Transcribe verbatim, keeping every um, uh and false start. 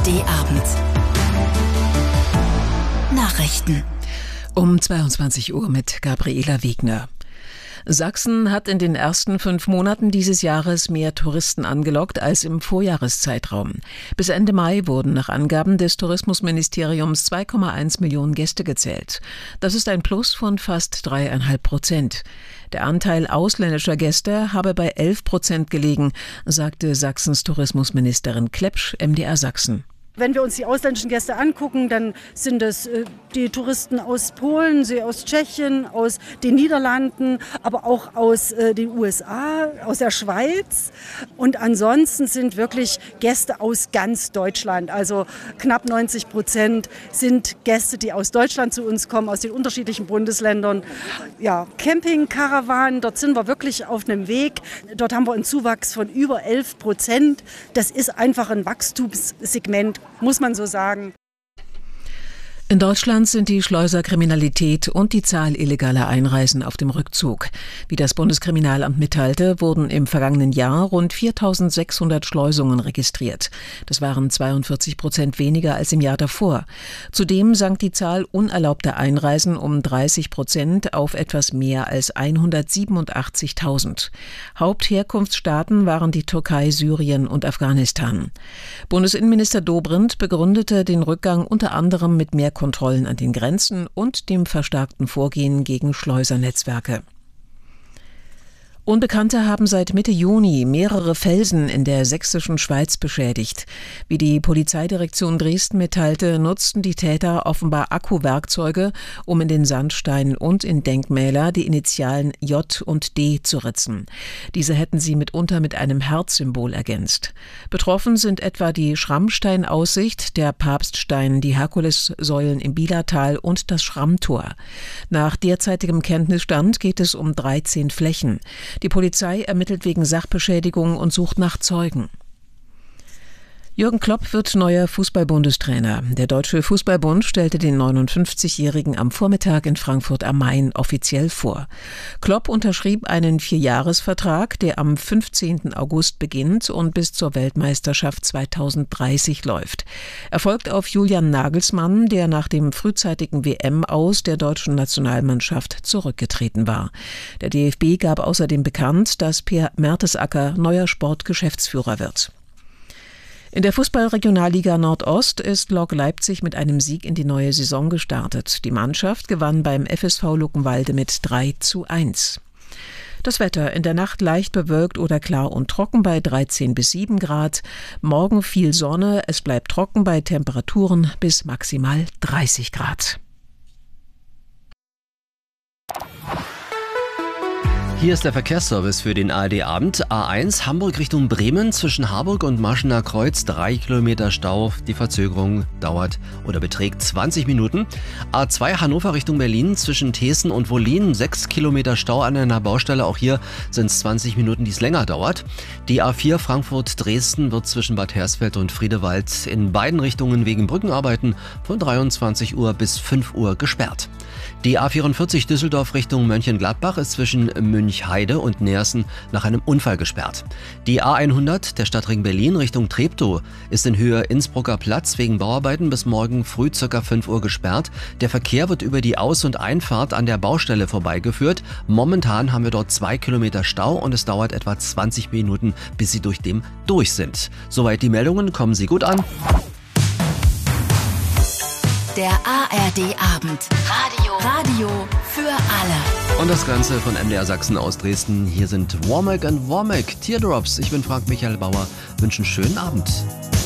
D Abend. Nachrichten. Um zweiundzwanzig Uhr mit Gabriela Wegner. Sachsen hat in den ersten fünf Monaten dieses Jahres mehr Touristen angelockt als im Vorjahreszeitraum. Bis Ende Mai wurden nach Angaben des Tourismusministeriums zwei Komma eins Millionen Gäste gezählt. Das ist ein Plus von fast dreieinhalb Prozent. Der Anteil ausländischer Gäste habe bei elf Prozent gelegen, sagte Sachsens Tourismusministerin Klepsch M D R Sachsen. Wenn wir uns die ausländischen Gäste angucken, dann sind es äh, die Touristen aus Polen, sie aus Tschechien, aus den Niederlanden, aber auch aus äh, den U S A, aus der Schweiz. Und ansonsten sind wirklich Gäste aus ganz Deutschland. Also knapp neunzig Prozent sind Gäste, die aus Deutschland zu uns kommen, aus den unterschiedlichen Bundesländern. Ja, Camping-Karawanen, dort sind wir wirklich auf einem Weg. Dort haben wir einen Zuwachs von über elf Prozent. Das ist einfach ein Wachstumssegment, muss man so sagen. In Deutschland sind die Schleuserkriminalität und die Zahl illegaler Einreisen auf dem Rückzug. Wie das Bundeskriminalamt mitteilte, wurden im vergangenen Jahr rund viertausendsechshundert Schleusungen registriert. Das waren zweiundvierzig Prozent weniger als im Jahr davor. Zudem sank die Zahl unerlaubter Einreisen um dreißig Prozent auf etwas mehr als hundertsiebenundachtzigtausend. Hauptherkunftsstaaten waren die Türkei, Syrien und Afghanistan. Bundesinnenminister Dobrindt begründete den Rückgang unter anderem mit mehr Kontrollen an den Grenzen und dem verstärkten Vorgehen gegen Schleusernetzwerke. Unbekannte haben seit Mitte Juni mehrere Felsen in der sächsischen Schweiz beschädigt. Wie die Polizeidirektion Dresden mitteilte, nutzten die Täter offenbar Akkuwerkzeuge, um in den Sandstein und in Denkmäler die Initialen J und D zu ritzen. Diese hätten sie mitunter mit einem Herzsymbol ergänzt. Betroffen sind etwa die Schrammsteinaussicht, der Papststein, die Herkulessäulen im Bielertal und das Schrammtor. Nach derzeitigem Kenntnisstand geht es um dreizehn Flächen. Die Polizei ermittelt wegen Sachbeschädigung und sucht nach Zeugen. Jürgen Klopp wird neuer Fußball-Bundestrainer. Der Deutsche Fußballbund stellte den neunundfünfzigjährigen am Vormittag in Frankfurt am Main offiziell vor. Klopp unterschrieb einen Vierjahresvertrag, der am fünfzehnten August beginnt und bis zur Weltmeisterschaft zweitausenddreißig läuft. Er folgt auf Julian Nagelsmann, der nach dem frühzeitigen W M-Aus der deutschen Nationalmannschaft zurückgetreten war. Der D F B gab außerdem bekannt, dass Per Mertesacker neuer Sportgeschäftsführer wird. In der Fußball-Regionalliga Nordost ist Lok Leipzig mit einem Sieg in die neue Saison gestartet. Die Mannschaft gewann beim F S V Luckenwalde mit drei zu eins. Das Wetter: in der Nacht leicht bewölkt oder klar und trocken bei dreizehn bis sieben Grad. Morgen viel Sonne, es bleibt trocken bei Temperaturen bis maximal dreißig Grad. Hier ist der Verkehrsservice für den A R D-Abend. A eins Hamburg Richtung Bremen zwischen Harburg und Maschener Kreuz. Drei Kilometer Stau. Die Verzögerung dauert oder beträgt zwanzig Minuten. A zwei Hannover Richtung Berlin zwischen Thesen und Wollin. Sechs Kilometer Stau an einer Baustelle. Auch hier sind es zwanzig Minuten, die es länger dauert. Die A vier Frankfurt-Dresden wird zwischen Bad Hersfeld und Friedewald in beiden Richtungen wegen Brückenarbeiten von dreiundzwanzig Uhr bis fünf Uhr gesperrt. Die A vierundvierzig Düsseldorf Richtung Mönchengladbach ist zwischen Münchheide und Neersen nach einem Unfall gesperrt. Die A hundert der Stadtring Berlin Richtung Treptow ist in Höhe Innsbrucker Platz wegen Bauarbeiten bis morgen früh ca. fünf Uhr gesperrt. Der Verkehr wird über die Aus- und Einfahrt an der Baustelle vorbeigeführt. Momentan haben wir dort zwei Kilometer Stau und es dauert etwa zwanzig Minuten, bis Sie durch dem durch sind. Soweit die Meldungen, kommen Sie gut an. Der A R D-Abend. Radio. Radio für alle. Und das Ganze von M D R Sachsen aus Dresden. Hier sind Womack and Womack, Teardrops. Ich bin Frank Michael Bauer. Wünsche einen schönen Abend.